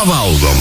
ką valgom.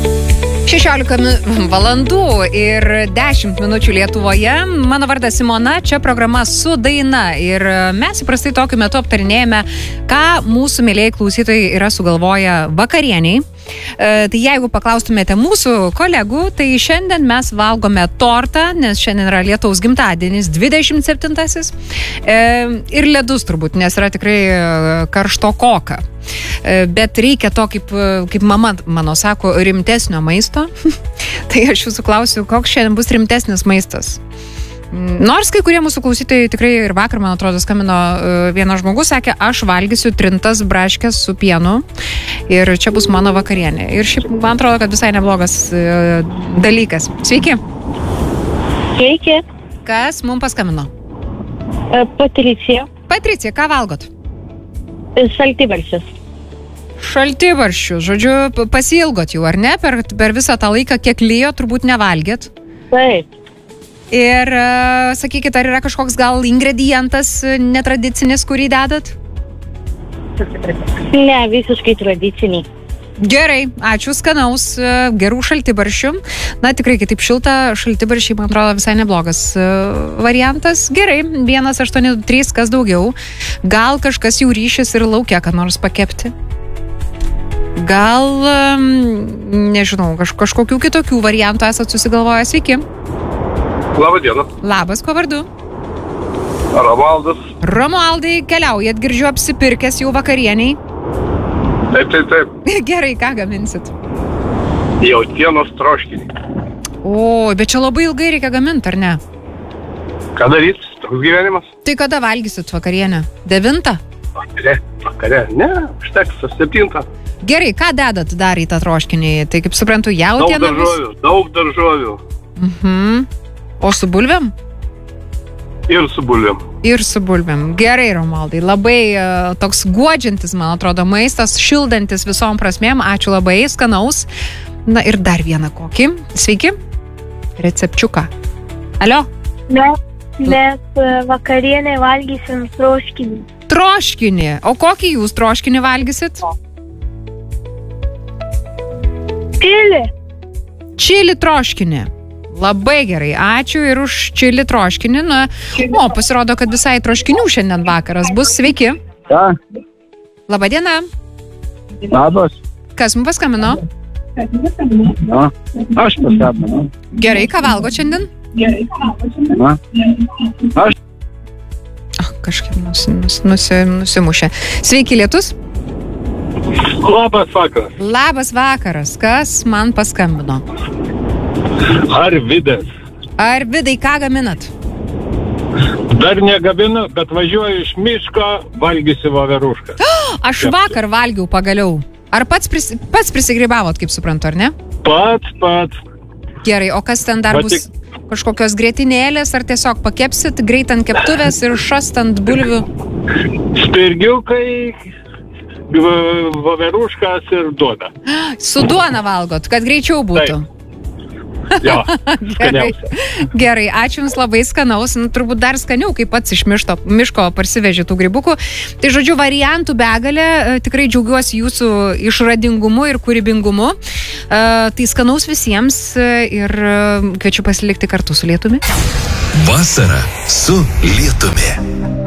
16 valandų ir 10 minučių Lietuvoje. Mano vardas Simona, čia programa Su daina. Ir mes įprastai tokiu metu aptarinėjame, ką mūsų mėlėjai klausytojai yra sugalvoję vakarieniai. Tai jeigu paklaustumėte mūsų kolegų, tai šiandien mes valgome tortą, nes šiandien yra Lietuvos gimtadienis, 27-asis. Ir ledus turbūt, nes yra tikrai karštokoka. Bet reikia to, kaip mama mano sako, rimtesnio maisto. Tai aš jūsų klausiu, koks šiandien bus rimtesnis maistas. Nors kai kurie mūsų klausytojai tikrai ir vakar, man atrodo, skambino vienas žmogus, sakė, aš valgysiu trintas braškes su pienu ir čia bus mano vakarienė. Ir šiaip, man atrodo, kad visai neblogas dalykas. Sveiki. Sveiki. Kas mums paskambino? Patricija. Patricija, ką valgot? Šaltibarščius. Šaltibarščius, žodžiu, pasiilgot jų, ar ne? Per visą tą laiką, kiek lijo, turbūt nevalgėt. Taip. Ir sakykit, ar yra kažkoks gal ingredientas netradicinis, kurį dedat? Ne, visiškai tradiciniai. Gerai, ačiū, skanaus, gerų šaltibarščių. Na, tikrai, kai taip šilta, šaltibarščiai, man atrodo, visai neblogas variantas. Gerai, 1-8-3, kas daugiau. Gal kažkas jau ryšis ir laukia, ką nors pakepti? Gal, nežinau, kažkokių kitokių variantų esat susigalvoję. Sveiki. Labą dieną. Labas, kuo vardu? Romualdas. Romualdai, keliaujat, girdžiu, apsipirkęs jau vakarieniai. Taip. Gerai, ką gaminsit? Jautienos troškinį. O, bet čia labai ilgai reikia gaminti, ar ne? Ką daryt? Toks gyvenimas? Tai kada valgysit vakarienę? 9? Vakare. Ne, užteks 7. Gerai, ką dedat dar į tą troškinį? Tai kaip suprantu, jautiena? Daug daržovių. O su bulvėm? Ir su bulvėm. Ir su bulvėm. Gerai, Romualdai. Labai toks guodžiantis, man atrodo, maistas, šildantis visom prasmėm. Ačiū labai, skanaus. Na ir dar vieną kokį. Sveiki. Recepčiuką. Alio? Ne, nes vakarienę valgysim troškinį. Troškinį. O kokį jūs troškinį valgysit? Čili troškinį. Labai gerai, ačiū ir už čili troškinį. Na, pasirodo, kad visai troškinių šiandien vakaras bus. Sveiki. Ja. Labadiena. Labas. Kas mums paskambino? Na, aš paskambinu. Gerai, ką valgo šiandien? Na, aš. Kažkaip nusimušė. Sveiki, lietus. Labas vakaras. Labas vakaras. Kas man paskambino? Arvidas. Arvidai, ką gaminat? Dar negaminu, bet važiuoju iš miško, valgysiu voverušką. Aš vakar valgiau pagaliau. Ar pats prisigrybavot, kaip suprantu, ar ne? Pats. Gerai, o kas ten dar bus? Kažkokios grietinėlės, ar tiesiog pakepsit greit ant keptuvės ir šast ant bulvių? Spirgiukai, voveruškas ir duona. Su duona valgot, kad greičiau būtų. Taip. Jo, Gerai, ačiū Jums labai, skanaus. Turbūt dar skaniau, kaip pats iš miško parsivežė tų grybukų. Tai žodžiu, variantų begalė. Tikrai džiaugiuosi Jūsų išradingumu ir kūrybingumu. Tai skanaus visiems ir kviečiu pasilikti kartu su lietumi. Vasara su lietumi.